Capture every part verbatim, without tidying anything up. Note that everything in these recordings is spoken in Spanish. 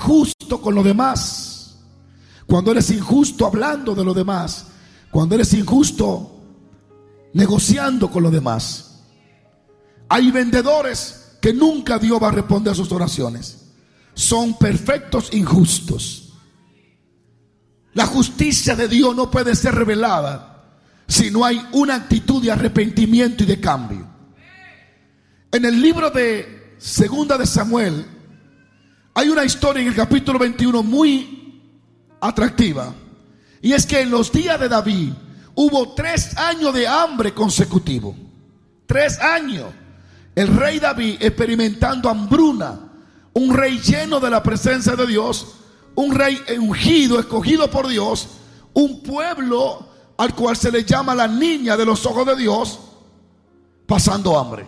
justo con los demás, cuando eres injusto hablando de los demás, cuando eres injusto negociando con los demás. Hay vendedores que nunca Dios va a responder a sus oraciones. Son perfectos injustos. La justicia de Dios no puede ser revelada si no hay una actitud de arrepentimiento y de cambio. En el libro de Segunda de Samuel hay una historia en el capítulo veintiuno muy atractiva, y es que en los días de David hubo tres años de hambre consecutivo. Tres años. El rey David experimentando hambruna, un rey lleno de la presencia de Dios, un rey ungido, escogido por Dios, un pueblo al cual se le llama la niña de los ojos de Dios, pasando hambre.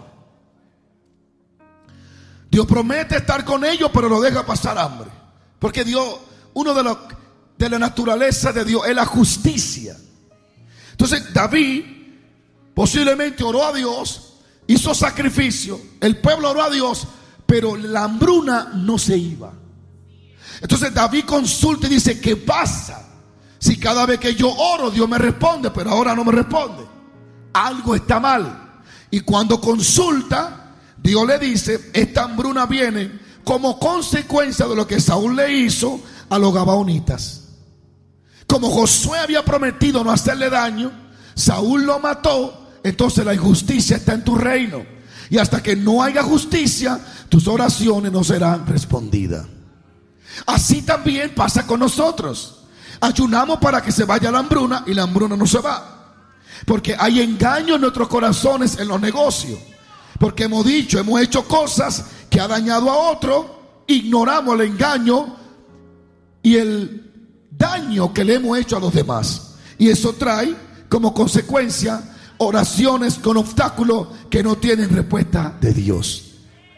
Dios promete estar con ellos, pero lo deja pasar hambre, porque Dios, uno de los de la naturaleza de Dios es la justicia. Entonces David posiblemente oró a Dios, hizo sacrificio, el pueblo oró a Dios, pero la hambruna no se iba. Entonces David consulta y dice: ¿qué pasa? Si cada vez que yo oro Dios me responde, pero ahora no me responde, algo está mal. Y cuando consulta, Dios le dice: esta hambruna viene como consecuencia de lo que Saúl le hizo a los gabaonitas. Como Josué había prometido no hacerle daño, Saúl lo mató. Entonces la injusticia está en tu reino, y hasta que no haya justicia, tus oraciones no serán respondidas. Así también pasa con nosotros. Ayunamos para que se vaya la hambruna, y la hambruna no se va, porque hay engaño en nuestros corazones en los negocios, porque hemos dicho, hemos hecho cosas que ha dañado a otro, ignoramos el engaño y el daño que le hemos hecho a los demás, y eso trae como consecuencia oraciones con obstáculos que no tienen respuesta de Dios.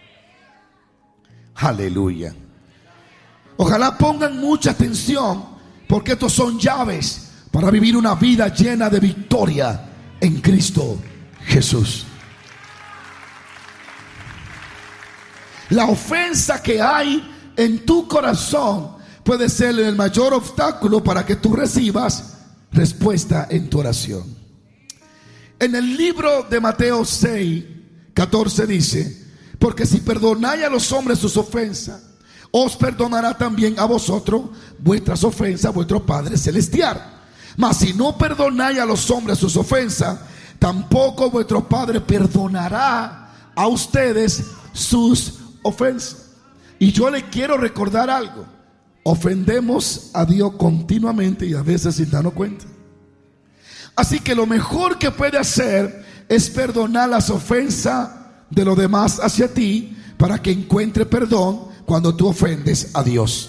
Aleluya. Ojalá pongan mucha atención, porque estos son llaves para vivir una vida llena de victoria en Cristo Jesús. La ofensa que hay en tu corazón puede ser el mayor obstáculo para que tú recibas respuesta en tu oración. En el libro de Mateo seis, catorce dice: porque si perdonáis a los hombres sus ofensas, os perdonará también a vosotros vuestras ofensas vuestro Padre Celestial. Mas si no perdonáis a los hombres sus ofensas, tampoco vuestro Padre perdonará a ustedes sus ofensas. Y yo le quiero recordar algo: ofendemos a Dios continuamente y a veces sin darnos cuenta. Así que lo mejor que puede hacer es perdonar las ofensas de los demás hacia ti, para que encuentre perdón cuando tú ofendes a Dios.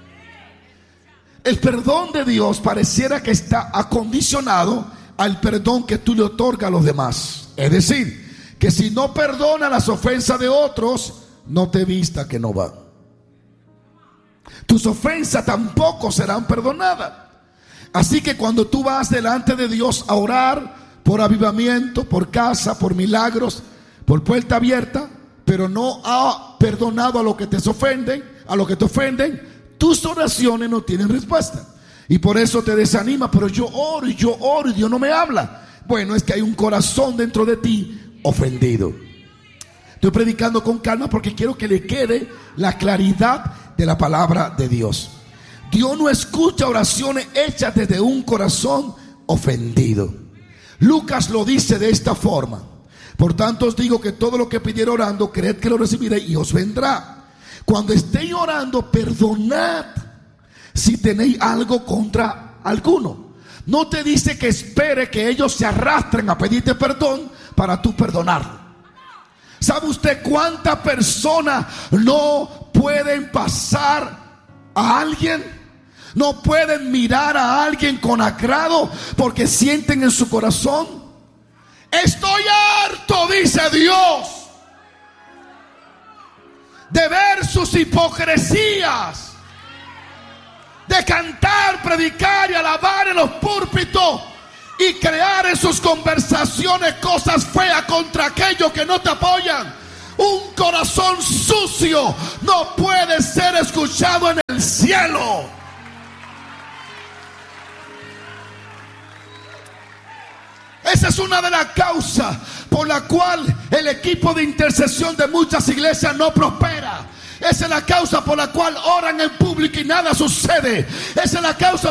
El perdón de Dios pareciera que está acondicionado al perdón que tú le otorgas a los demás. Es decir, que si no perdona las ofensas de otros, no te vista que no va. Tus ofensas tampoco serán perdonadas. Así que cuando tú vas delante de Dios a orar por avivamiento, por casa, por milagros, por puerta abierta, pero no ha perdonado a los que te ofenden, a los que te ofenden, tus oraciones no tienen respuesta. Y por eso te desanima: pero yo oro y yo oro y Dios no me habla. Bueno, es que hay un corazón dentro de ti ofendido. Estoy predicando con calma porque quiero que le quede la claridad de la palabra de Dios. Dios no escucha oraciones hechas desde un corazón ofendido. Lucas lo dice de esta forma: por tanto os digo que todo lo que pidiere orando, creed que lo recibiréis y os vendrá. Cuando estéis orando, perdonad si tenéis algo contra alguno. No te dice que espere que ellos se arrastren a pedirte perdón para tú perdonarlo. ¿Sabe usted cuántas personas no pueden pasar a alguien? No pueden mirar a alguien con agrado porque sienten en su corazón: estoy harto, dice Dios, de ver sus hipocresías, de cantar, predicar y alabar en los púlpitos y crear en sus conversaciones cosas feas contra aquellos que no te apoyan. Un corazón sucio no puede ser escuchado en el cielo. Esa es una de las causas por la cual el equipo de intercesión de muchas iglesias no prospera. Esa es la causa por la cual oran en público y nada sucede. Esa es la causa